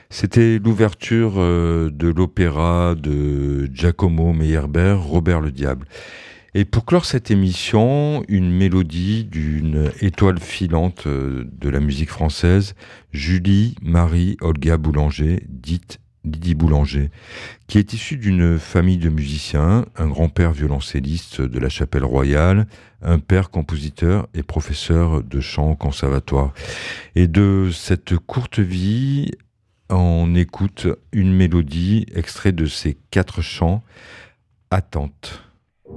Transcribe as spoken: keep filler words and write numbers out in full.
C'était l'ouverture euh, de l'opéra de Giacomo Meyerbeer, Robert le Diable. Et pour clore cette émission, une mélodie d'une étoile filante euh, de la musique française, Julie Marie Olga Boulanger, dite Lydie Boulanger, qui est issue d'une famille de musiciens, un grand-père violoncelliste de la Chapelle Royale, un père compositeur et professeur de chant au conservatoire. Et de cette courte vie, on écoute une mélodie extrait de ces quatre chants, Attente.